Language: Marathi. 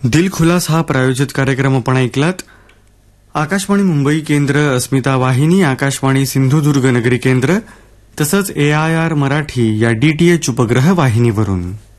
दिलखुलास हा प्रायोजित कार्यक्रम आपण ऐकलात. आकाशवाणी मुंबई केंद्र, अस्मिता वाहिनी, आकाशवाणी सिंधुदुर्ग नगरी केंद्र तसंच AIR मराठी या DTH उपग्रह वाहिनीवरून.